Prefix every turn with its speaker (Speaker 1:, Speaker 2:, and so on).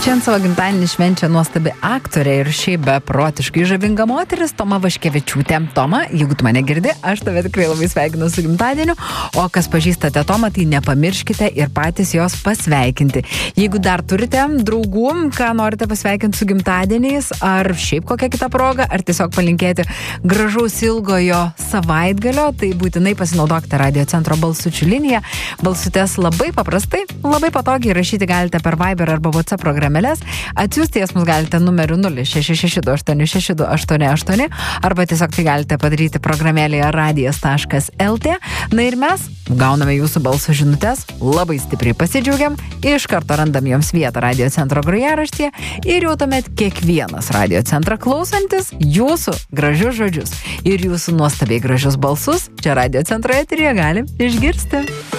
Speaker 1: Šiandien savo gimtadienį švenčia nuostabi aktorė ir šiaip beprotiškai žavinga moteris Toma Vaškevičiūtė. Toma, jeigu tu mane girdi, aš tave tikrai labai sveikinu su gimtadieniu, o kas pažįstate Tomą, tai nepamirškite ir patys jos pasveikinti. Jeigu dar turite draugų, ką norite pasveikinti su gimtadieniais, ar šiaip kokią kitą progą, ar tiesiog palinkėti gražaus ilgojo savaitgalio, tai būtinai pasinaudokite Radio Centro balsučių liniją. Balsutės labai paprastai, labai patogiai rašyti galite per Viber arba WhatsApp programėlės. Atsiųsti jas mus galite numeriu 0662862888 arba tiesiog tai galite padaryti programėlėje radijas.lt. Na ir mes gauname jūsų balso žinutes, labai stipriai pasidžiaugiam, iš karto randam joms vietą Radio Centro grojaraštyje ir jau tuomet kiekvienas Radio Centrą klausantis jūsų gražius žodžius ir jūsų nuostabiai gražius balsus čia Radio Centro eteryje gali išgirsti.